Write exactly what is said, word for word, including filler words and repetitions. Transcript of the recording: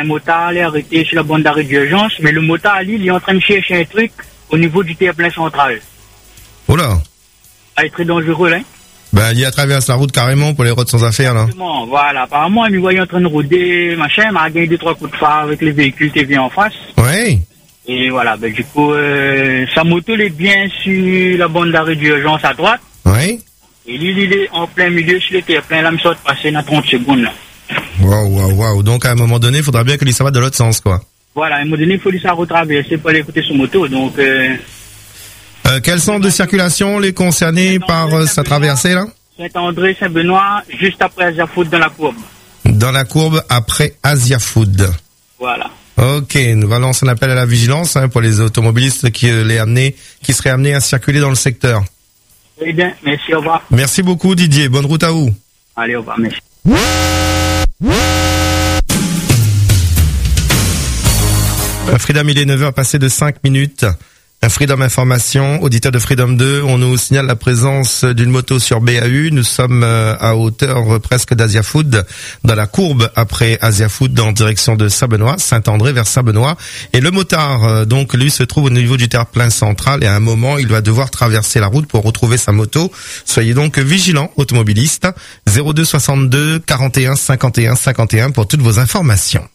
un motard est arrêté sur la bande d'arrêt d'urgence, mais le motard, lui, il est en train de chercher un truc au niveau du terre-plein central. Oh là. Ça est très dangereux, là. Ben, il y a traverse la route carrément pour les routes sans affaires, là. Exactement, voilà. Apparemment, il me voyait en train de rôder, machin, il m'a gagné deux, trois coups de phare avec les véhicules qui viennent en face. Oui. Et voilà, ben, du coup, euh, sa moto, elle est bien sur la bande d'arrêt d'urgence à droite. Oui. Et lui, il est en plein milieu sur le terre-plein, là, il me sort de passer dans trente secondes, là. Waouh, waouh, waouh. Donc, à un moment donné, il faudra bien que lui, ça va de l'autre sens, quoi. Voilà, à un moment donné, il faut lui ça retraverser pour aller écouter son moto, donc, euh, Euh, quel centre de circulation les concernés par euh, sa traversée, là? Saint-André, Saint-Benoît, juste après Asia Food dans la courbe. Dans la courbe après Asia Food. Voilà. Ok, nous allons lancer un appel à la vigilance hein, pour les automobilistes qui, euh, les amenés, qui seraient amenés à circuler dans le secteur. Très bien, merci, au revoir. Merci beaucoup Didier, bonne route à vous. Allez, au revoir, merci. Freedom, il est neuf heures passé de cinq minutes. Un Freedom Information, auditeur de Freedom deux, on nous signale la présence d'une moto sur B A U. Nous sommes à hauteur presque d'Asia Food, dans la courbe après Asia Food, en direction de Saint-Benoît, Saint-André vers Saint-Benoît. Et le motard, donc, lui, se trouve au niveau du terre-plein central et à un moment, il va devoir traverser la route pour retrouver sa moto. Soyez donc vigilants, automobilistes. zéro deux soixante-deux quarante et un cinquante et un cinquante et un pour toutes vos informations.